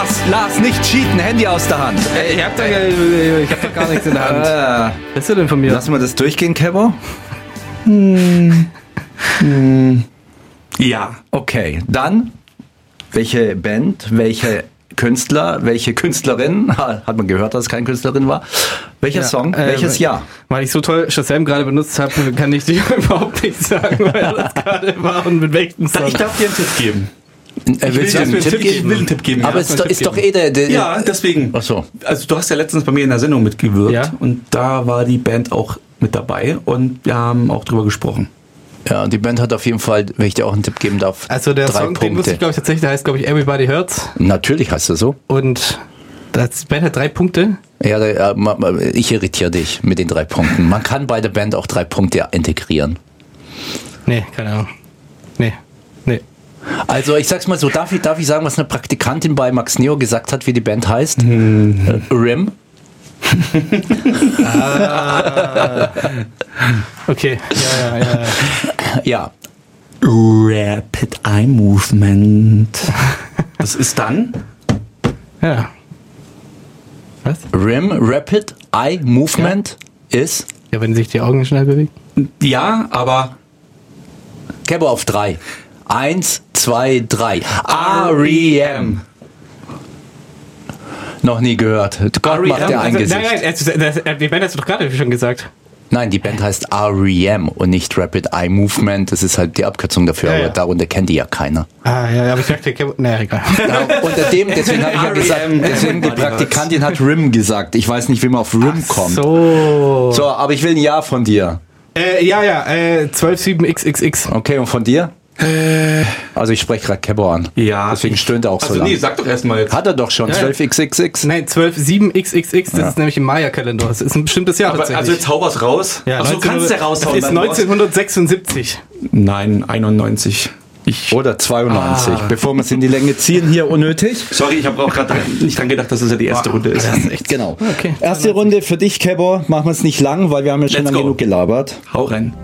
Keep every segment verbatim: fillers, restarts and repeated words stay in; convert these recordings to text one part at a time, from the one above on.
Lars, Lars, nicht cheaten, Handy aus der Hand. Ey, ich hab doch, ich hab doch gar nichts in der Hand. Äh, Was ist du denn von mir? Lassen wir das durchgehen, Kebo? Hm. Hm. Ja. Okay, dann welche Band, welche Künstler, welche Künstlerin, hat man gehört, dass es keine Künstlerin war, welcher Ja, Song, äh, welches Jahr? Weil ich so toll Shazam gerade benutzt habe, kann ich dir überhaupt nicht sagen, wer das gerade war und mit welchem Song. Ich darf dir einen Tipp geben. Äh, willst Ich du will, einen Tipp ich geben? will einen Tipp geben. Aber ja. es ist, doch, ist doch eh der... der Ja, deswegen. Ach so. Also du hast ja letztens bei mir in der Sendung mitgewirkt Ja. und da war die Band auch mit dabei und wir haben auch drüber gesprochen. Ja, die Band hat auf jeden Fall, wenn ich dir auch einen Tipp geben darf, Also der drei Song, den wusste Punkte. ich glaube ich tatsächlich, der heißt glaube ich Everybody Hurts Natürlich heißt er so. und das Band hat drei Punkte. Ja, da, äh, ma- ma- ich irritiere dich mit den drei Punkten. Man kann bei der Band auch drei Punkte integrieren. Nee, keine Ahnung. Nee, nee. Also ich sag's mal so, darf ich, darf ich sagen, was eine Praktikantin bei Max Neo gesagt hat, wie die Band heißt? Äh, Rim. ah. Okay, ja, ja, ja. Ja. Rapid Eye Movement. Das ist dann? Ja. Was? Rim, Rapid Eye Movement ist Ja, wenn sich die Augen schnell bewegen. Ja, aber Kebo auf drei. Eins, zwei, drei. R E M. Noch nie gehört. Gott macht der ein Also, Gesicht. nein, nein, das, das, die Band hast du doch gerade schon gesagt. Nein, die Band heißt R E M und nicht Rapid Eye Movement. Das ist halt die Abkürzung dafür, Ja, aber ja. darunter kennt die ja keiner. Ah, ja, aber ich dachte, naja, egal. Ja, unter dem, deswegen habe ich ja gesagt, deswegen die Praktikantin hat Rim gesagt. Ich weiß nicht, wie man auf Rim kommt. So. So, aber ich will ein Ja von dir. Äh, ja, ja, äh, zwölf sieben X X X. Okay, und von dir? Äh, Also ich spreche gerade Kebo an. ja. Deswegen stöhnt er auch so Also lang. nee, sag doch erstmal jetzt. Hat er doch schon, Ja, ja. zwölf X X X. Nein, zwölf sieben X X X, das Ja. ist nämlich im Maya-Kalender. Das ist ein bestimmtes Jahr Aber, tatsächlich. also jetzt hau was raus. ja, also du kannst ja raushauen. Das ist dann raus. neunzehnhundertsechsundsiebzig. Nein, einundneunzig. Ich, Oder zweiundneunzig. Ah. Bevor wir es in die Länge ziehen, hier unnötig. sorry, ich habe auch gerade nicht dran gedacht, dass es ja die erste Runde ist. Genau. Okay. Erste Runde für dich, Kebo. Machen wir es nicht lang, weil wir haben ja schon Let's lang go. genug gelabert. Hau rein.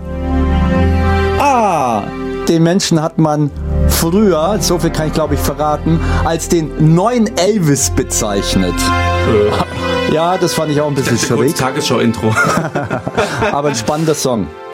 Ah, den Menschen hat man früher, so viel kann ich glaube ich verraten, als den neuen Elvis bezeichnet. Ja, das fand ich auch ein bisschen Kurz schwierig, Tagesschau-Intro. aber ein spannender Song.